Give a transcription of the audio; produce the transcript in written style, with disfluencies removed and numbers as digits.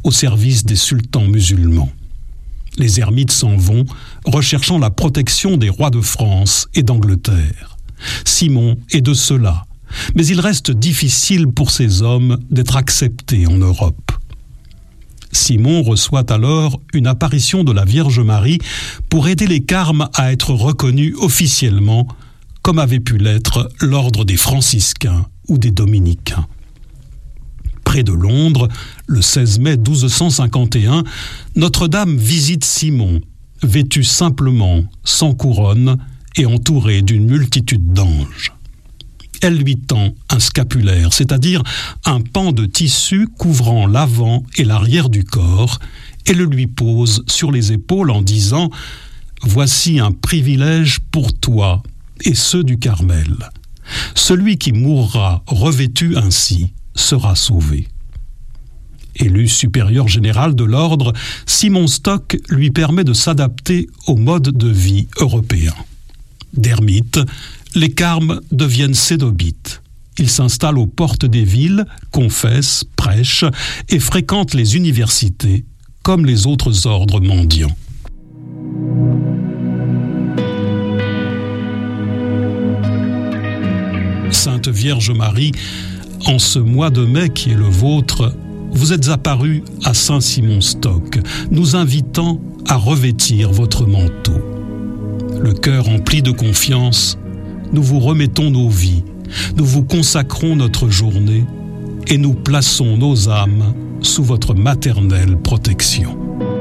au service des sultans musulmans. Les ermites s'en vont, recherchant la protection des rois de France et d'Angleterre. Simon est de ceux-là, mais il reste difficile pour ces hommes d'être acceptés en Europe. Simon reçoit alors une apparition de la Vierge Marie pour aider les Carmes à être reconnus officiellement, comme avait pu l'être l'ordre des franciscains ou des dominicains. Près de Londres, le 16 mai 1251, Notre-Dame visite Simon, vêtu simplement, sans couronne et entouré d'une multitude d'anges. Elle lui tend un scapulaire, c'est-à-dire un pan de tissu couvrant l'avant et l'arrière du corps, et le lui pose sur les épaules en disant « Voici un privilège pour toi et ceux du Carmel. Celui qui mourra revêtu ainsi sera sauvé. » Élu supérieur général de l'ordre, Simon Stock lui permet de s'adapter au mode de vie européen. D'ermite, les Carmes deviennent cénobites. Ils s'installent aux portes des villes, confessent, prêchent et fréquentent les universités comme les autres ordres mendiants. Sainte Vierge Marie, en ce mois de mai qui est le vôtre, vous êtes apparue à Saint-Simon Stock, nous invitant à revêtir votre manteau. Le cœur empli de confiance, nous vous remettons nos vies, nous vous consacrons notre journée et nous plaçons nos âmes sous votre maternelle protection.